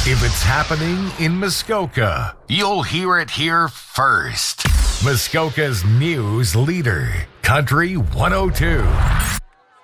If it's happening in Muskoka, You'll hear it here first. Muskoka's news leader, Country 102.